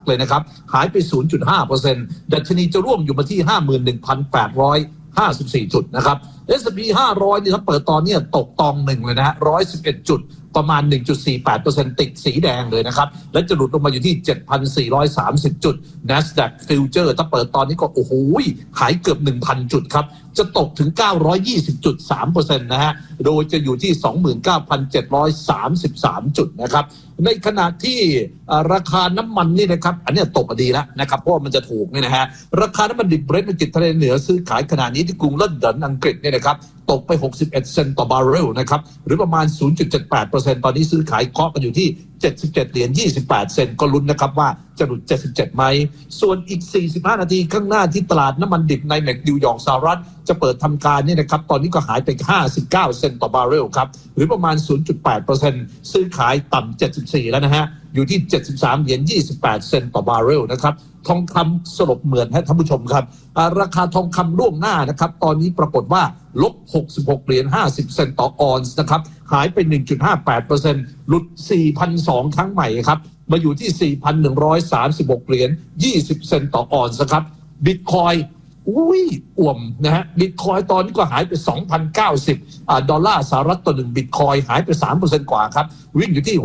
เลยนะครับหายไป 0.5% ดัชนีจะร่วมอยู่มาที่ 51,854 จุดนะครับ S&P 500นี่ถ้าเปิดตอนนี้ตกตองหนึ่งเลยนะฮะ111 จุดประมาณ 1.48% ติดสีแดงเลยนะครับและจะหลุดลงมาอยู่ที่ 7,430 จุด NASDAQ Future ถ้าเปิดตอนนี้ก็โอ้โหหายเกือบ 1,000 จุดครับจะตกถึง 920.3% นะฮะโดยจะอยู่ที่ 29,733 จุดนะครับในขณะที่ราคาน้ำมันนี่นะครับอันนี้ตกดีแล้วนะครับเพราะมันจะถูกนี่นะฮะราคาน้ำมันดิบเบรนท์อังกฤษทะเลเหนือซื้อขายขณะนี้ที่กรุงลอนดอนอังกฤษเนี่ยนะครับตกไป61 เซนต์ต่อบาร์เรลนะครับหรือประมาณ 0.78% ตอนนี้ซื้อขายเคาะกันอยู่ที่77.28 เซนต์ก็ลุ้นนะครับว่าจะหลุด77ไหมส่วนอีก45นาทีข้างหน้าที่ตลาดน้ำมันดิบในแมคนิวยอร์กสหรัฐจะเปิดทำการนี่นะครับตอนนี้ก็หายไป59 เซนต์ต่อบาร์เรลครับหรือประมาณ 0.8% ซื้อขายต่ำ74แล้วนะฮะอยู่ที่73.28 เซนต์ต่อบาร์เรลนะครับทองคำสลบเหมือนท่านผู้ชมครับราคาทองคำล่วงหน้านะครับตอนนี้ปรากฏว่าลบ66.50 เซนต์ต่อออนซ์นะครับหายไป 1.58% หลุด 4,200 ครั้งใหม่ครับมาอยู่ที่ 4,136.20 เซนต์ต่อออนซ์ครับบิตคอยอ่วมนะฮะบิตคอยตอนนี้ก็หายไป 2,090 ดอลลาร์สหรัฐต่อ1บิตคอยหายไป 3% กว่าครับวิ่งอยู่ที่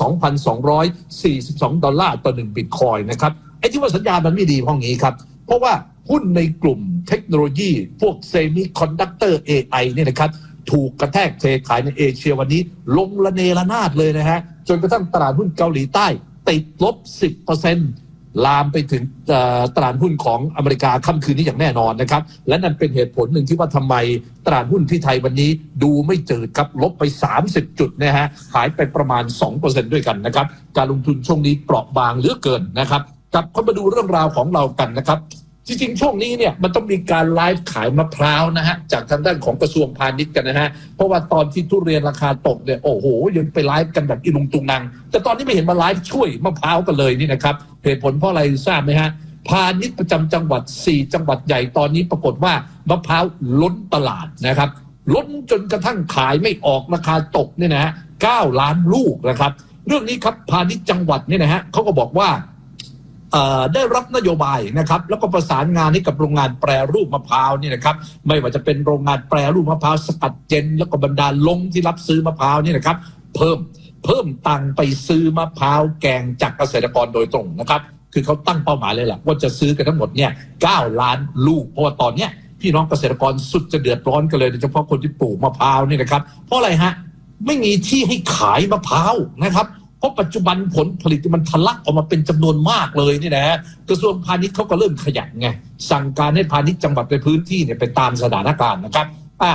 62,242 ดอลลาร์ต่อ1บิตคอยนะครับไอ้ที่ว่าสัญญาณมันไม่ดีเพราะงี้ครับเพราะว่าหุ้นในกลุ่มเทคโนโลยีพวกเซมิคอนดักเตอร์ AI เนี่ยนะครับถูกกระแทกเทขายในเอเชียวันนี้ลงระเนระนาดเลยนะฮะจนกระทั่งตลาดหุ้นเกาหลีใต้ติดลบ 10%ลามไปถึงตลาดหุ้นของอเมริกาค่ำคืนนี้อย่างแน่นอนนะครับและนั่นเป็นเหตุผลหนึ่งที่ว่าทำไมตลาดหุ้นที่ไทยวันนี้ดูไม่จืดครับลบไป30จุดนะฮะหายไปประมาณ 2% ด้วยกันนะครับการลงทุนช่วงนี้เปราะบางเหลือเกินนะครับกลับเข้ามาดูเรื่องราวของเรากันนะครับจริงๆช่วงนี้เนี่ยมันต้องมีการไลฟ์ขายมะพร้าวนะฮะจากทางด้านของกระทรวงพาณิชย์กันนะฮะเพราะว่าตอนที่ทุเรียนราคาตกเนี่ยโอ้โหยังไปไลฟ์กันแบบอีลุงตุงนังแต่ตอนนี้ไม่เห็นมาไลฟ์ช่วยมะพร้าวกันเลยนี่นะครับเหตุผลเพราะอะไรทราบไหมฮะพาณิชย์ประจำจังหวัด4จังหวัดใหญ่ตอนนี้ปรากฏว่ามะพร้าวล้นตลาดนะครับล้นจนกระทั่งขายไม่ออกราคาตกเนี่ยนะฮะ9 ล้านลูกนะครับเรื่องนี้ครับพาณิชย์จังหวัดเนี่ยนะฮะเขาก็บอกว่าได้รับนโยบายนะครับแล้วก็ประสานงานให้กับโรงงานแปรรูปมะพร้าวนี่นะครับไม่ว่าจะเป็นโรงงานแปรรูปมะพร้าวสกัดเจนแล้วก็บรรดาลงที่รับซื้อมะพร้าวนี่นะครับเพิ่มตังค์ไปซื้อมะพร้าวแกงจากเกษตรกรโดยตรงนะครับคือเขาตั้งเป้าหมายเลยแหละว่าจะซื้อกันทั้งหมดเนี่ย9 ล้านลูกเพราะว่าตอนเนี้ยพี่น้องเกษตรกรสุดจะเดือดร้อนกันเลยโดยเฉพาะคนที่ปลูกมะพร้าวนี่นะครับเพราะอะไรฮะไม่มีที่ให้ขายมะพร้าวนะครับเพราะปัจจุบันผลผลิตมันทะลักออกมาเป็นจำนวนมากเลยนี่นะกระทรวงพาณิชย์เขาก็เริ่มขยันไงสั่งการให้พาณิชย์จังหวัดในพื้นที่เนี่ยไปตามสถานการณ์นะครับ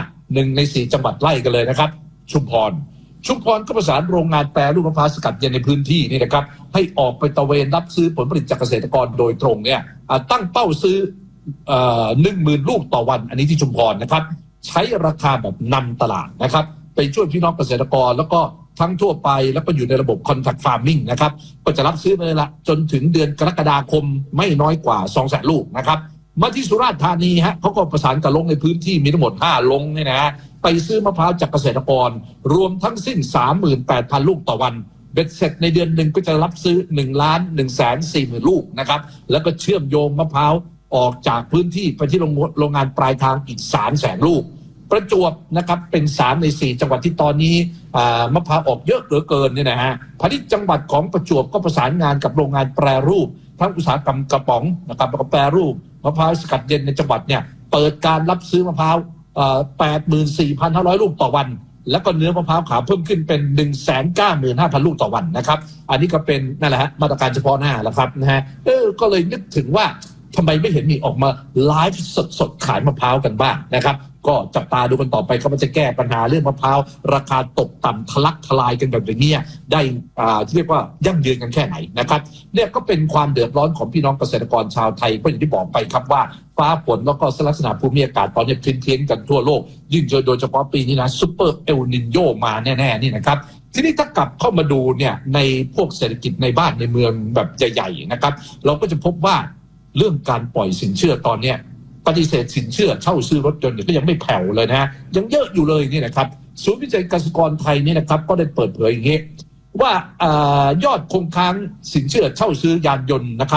1 ใน 4จังหวัดไล่กันเลยนะครับชุมพรก็ประสานโรงงานแปรรูปมะพร้าวสกัดเย็นในพื้นที่นี่นะครับให้ออกไปตระเวนรับซื้อผลผลิตจากเกษตรกรโดยตรงเนี่ยตั้งเป้าซื้อ10,000 ลูกต่อวันอันนี้ที่ชุมพรนะครับใช้ราคาแบบนำตลาดนะครับไปช่วยพี่น้องเกษตรกรแล้วก็ทั้งทั่วไปแล้วก็อยู่ในระบบ Contract Farming นะครับก็จะรับซื้อไปเลยละจนถึงเดือนกรกฎาคมไม่น้อยกว่า 200,000 ลูกนะครับมาที่สุราษฎร์ธานีฮะเขาก็ประสานกับลงในพื้นที่มีทั้งหมด5ลงเนี่ยนะฮะไปซื้อมะพร้าวจากเกษตรกรรวมทั้งสิ้น 38,000 ลูกต่อวันเบ็ดเสร็จในเดือนหนึ่งก็จะรับซื้อ 1,140,000 ลูกนะครับแล้วก็เชื่อมโยงมะพร้าวออกจากพื้นที่ไปที่โรงงานปลายทางอีก 300,000 ลูกประจวบนะครับเป็น3 ใน 4จังหวัดที่ตอนนี้มะพร้าวออกเยอะเหลือเกินเนี่ยนะฮะพาณิชย์จังหวัดของประจวบก็ประสานงานกับโรงงานแปรรูปทั้งอุตสาหกรรมกระป๋องนะครับแล้วก็แปรรูปมะพร้าวสกัดเย็นในจังหวัดเนี่ยเปิดการรับซื้อมะพร้าว84,500 ลูกต่อวันแล้วก็เนื้อมะพร้าวขาวเพิ่มขึ้นเป็น 195,000 ลูกต่อวันนะครับอันนี้ก็เป็นนั่นแหละฮะมาตรการเฉพาะหน้าแล้วครับนะฮะก็เลยนึกถึงว่าทำไมไม่เห็นมีออกมาไลฟ์สดขายมะพร้าวกันบ้างนะครับก็จับตาดูกันต่อไปเขาจะแก้ปัญหาเรื่องมะพร้าวราคาตกต่ำทะลักทลายกันแบบนี้ได้ที่เรียกว่ายั่งยืนกันแค่ไหนนะครับเนี่ยก็เป็นความเดือดร้อนของพี่น้องเกษตรกรชาวไทยก็อย่างที่บอกไปครับว่าฟ้าฝนแล้วก็ลักษณะภูมิอากาศตอนนี้เพี้ยนกันทั่วโลกยิ่งโดยเฉพาะปีนี้นะซุปเปอร์เอลนินโยมาแน่ๆนี่นะครับทีนี้ถ้ากลับเข้ามาดูเนี่ยในพวกเศรษฐกิจในบ้านในเมืองแบบใหญ่ๆนะครับเราก็จะพบว่าเรื่องการปล่อยสินเชื่อตอนเนี้ยปฏิเสธสินเชื่อเช่าซื้อรถยนต์ก็ยังไม่แผ่วเลยนะฮะยังเยอะอยู่เลยนี่นะครับศูนย์วิจัยเกษตรกรไทยนี่นะครับก็ได้เปิดเผยอย่างนี้ว่ายอดคงค้างสินเชื่อเช่าซื้อยานยนต์นะครับ